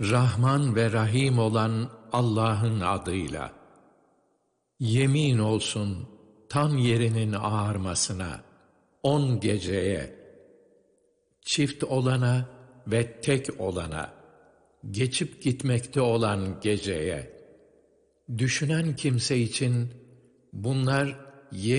Rahman ve Rahim olan Allah'ın adıyla. Yemin olsun tam yerinin ağarmasına, 10 geceye, çift olana ve tek olana, geçip gitmekte olan geceye. Düşünen kimse için bunlar